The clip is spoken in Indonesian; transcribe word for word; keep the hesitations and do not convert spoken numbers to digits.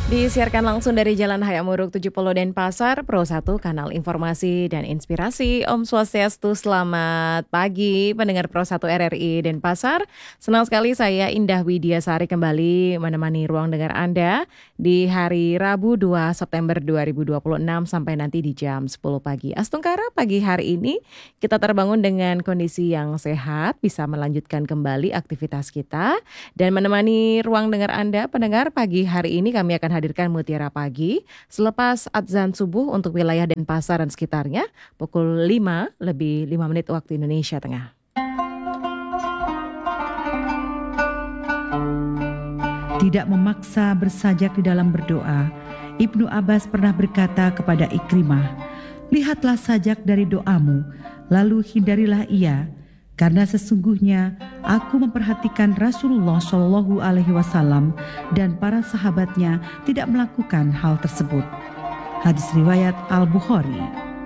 Disiarkan langsung dari Jalan Hayamuruk tujuh puluh Denpasar, Pro satu, Kanal Informasi dan Inspirasi. Om Swastiastu, selamat pagi pendengar Pro satu R R I Denpasar. Senang sekali saya Indah Widiasari kembali menemani ruang dengar Anda di hari Rabu dua September dua ribu dua puluh enam sampai nanti di jam sepuluh pagi. Astungkara, pagi hari ini kita terbangun dengan kondisi yang sehat, bisa melanjutkan kembali aktivitas kita. Dan menemani ruang dengar Anda pendengar pagi hari ini kami akan hadirkan Mutiara Pagi selepas adzan subuh untuk wilayah Denpasar dan sekitarnya pukul lima lebih lima menit waktu Indonesia Tengah. Tidak memaksa bersajak di dalam berdoa, Ibnu Abbas pernah berkata kepada Ikrimah, "Lihatlah sajak dari doamu, lalu hindarilah ia, karena sesungguhnya aku memperhatikan Rasulullah Shallallahu Alaihi Wasallam dan para sahabatnya tidak melakukan hal tersebut." Hadis riwayat Al-Bukhari.